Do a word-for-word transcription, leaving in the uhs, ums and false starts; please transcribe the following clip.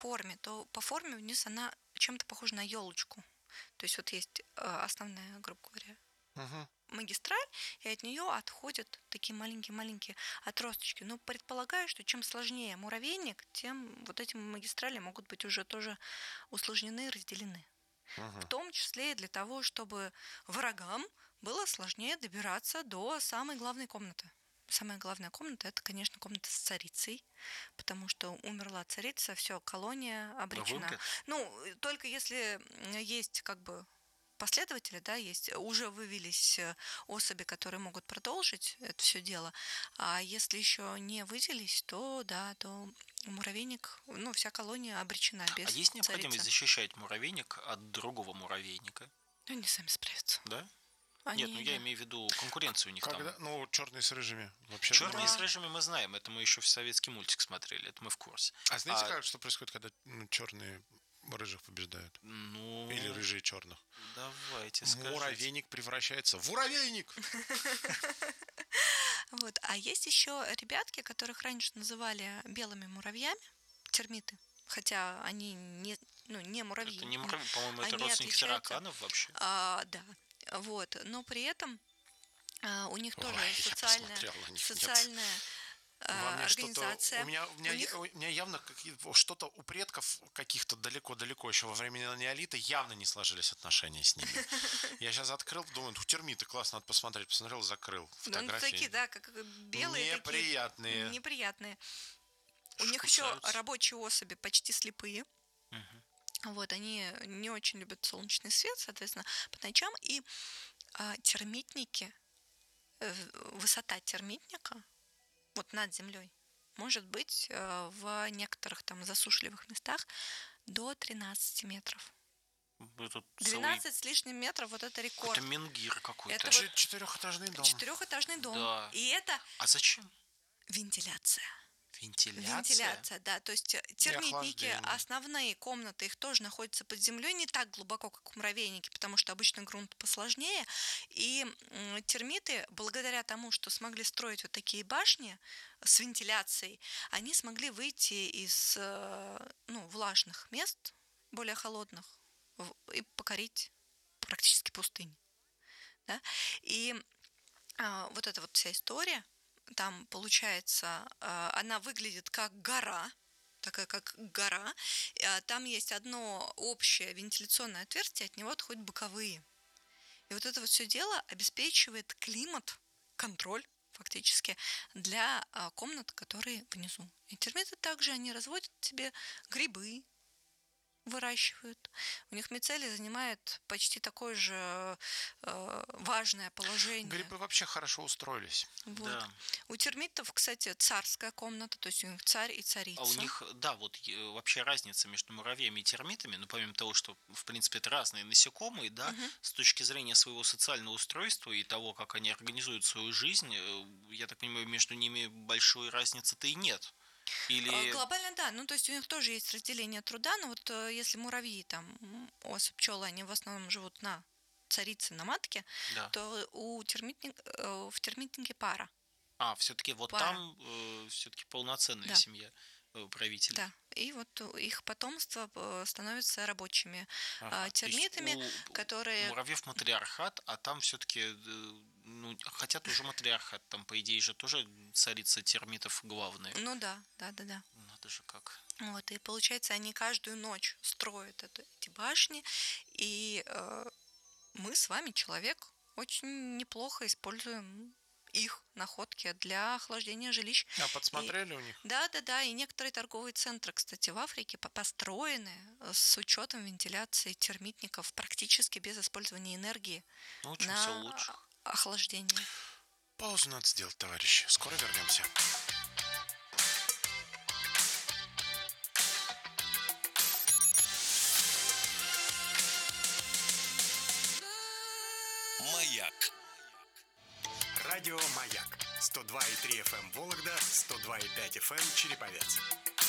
форме, то по форме вниз она чем-то похожа на елочку. То есть вот есть основная, грубо говоря, Угу. магистраль, и от нее отходят такие маленькие-маленькие отросточки. Но предполагаю, что чем сложнее муравейник, тем вот эти магистрали могут быть уже тоже усложнены и разделены. Угу. В том числе и для того, чтобы врагам было сложнее добираться до самой главной комнаты. Самая главная комната – это, конечно, комната с царицей, потому что умерла царица, все, колония обречена. Ну, только если есть как бы последователи, да, есть, уже вывелись особи, которые могут продолжить это все дело, а если еще не выделились, то, да, то муравейник, ну, вся колония обречена без А есть необходимость царицы. защищать муравейник от другого муравейника? Они сами справятся. Да? Они, Нет, ну я да. имею в виду конкуренцию у них Когда, там. ну, черные с рыжими. Вообще. Черные Да. с рыжими мы знаем, это мы еще в советский мультик смотрели, это мы в курсе. А знаете, А- как, что происходит, когда ну, черные рыжих побеждают? Ну, Или рыжие черных? давайте скажите. Муравейник превращается в муравейник! Вот. А есть еще ребятки, которых раньше называли белыми муравьями, термиты. Хотя они не, ну, не муравьи. Это не муравьи, по-моему, это Они родственники отличаются- тараканов вообще. А, да. Вот. Но при этом а, у них тоже Ой, я социальная, посмотрел на них, нет. социальная а, Во мне что-то... организация. У меня, у меня, У них- у меня явно какие- что-то у предков каких-то далеко-далеко еще во времени неолита явно не сложились отношения с ними. Я сейчас открыл, думаю, у термиты, классно, надо посмотреть. Посмотрел, закрыл. Ну, Фотографии. такие, да, как белые. Неприятные. Такие, неприятные. У них еще Кусаются. рабочие особи почти слепые. Мгм. Вот, они не очень любят солнечный свет, соответственно, по ночам. И а, термитники, э, высота термитника, вот над землей, может быть э, в некоторых там засушливых местах до тринадцати метров. Это двенадцать с лишним метров, вот это рекорд. Это менгир какой-то. Это вот- Ч- Четырехэтажный дом. Четырехэтажный дом. Да. И это А зачем? вентиляция. Вентиляция? Вентиляция, да. То есть термитники, охлаждение. основные комнаты, их тоже находятся под землей не так глубоко, как муравейники, потому что обычно грунт посложнее. И м, термиты, благодаря тому, что смогли строить вот такие башни с вентиляцией, они смогли выйти из э, ну, влажных мест, более холодных, в- и покорить практически пустынь. Да? И а, вот эта вот вся история, там получается, а, она выглядит как гора, такая как гора. А, Там есть одно общее вентиляционное отверстие, от него отходят боковые. И вот это вот все дело обеспечивает климат, контроль фактически для а, комнат, которые внизу. И термиты также, они разводят себе грибы, выращивают. У них мицелий занимает почти такое же э, важное положение. Грибы вообще хорошо устроились. Вот. Да. У термитов, кстати, царская комната, то есть у них царь и царица. А у них, да, вот э, вообще разница между муравьями и термитами, ну, помимо того, что, в принципе, это разные насекомые, да, Мгм. с точки зрения своего социального устройства и того, как они организуют свою жизнь, э, я так понимаю, между ними большой разницы-то и нет. Или... Э, Глобально, да. Ну, то есть у них тоже есть разделение труда, но вот э, если муравьи, там, м, особь пчелы, они в основном живут на царице, на матке, Да. то у термитник, э, в термитнике пара. А, все-таки вот Пара. там э, все-таки полноценная Да. семья э, правителей. Да. И вот у- их потомство э, становится рабочими Ага. э, То есть термитами, у которые... муравьев матриархат, а там все-таки, ну, хотя тоже матриархат, там, по идее же, тоже царица термитов главная. Ну да, да, да, да. Надо же как. Вот, и получается, они каждую ночь строят это, эти башни, и э, мы с вами, человек, очень неплохо используем их находки для охлаждения жилищ. А подсмотрели у них? Да, да, да, и некоторые торговые центры, кстати, в Африке по- построены с учетом вентиляции термитников практически без использования энергии Ну, учимся на у лучших. охлаждение. Паузу надо сделать, товарищи. Скоро вернемся. Маяк. Радио «Маяк». сто два и три эф эм Вологда, сто два и пять эф эм Череповец.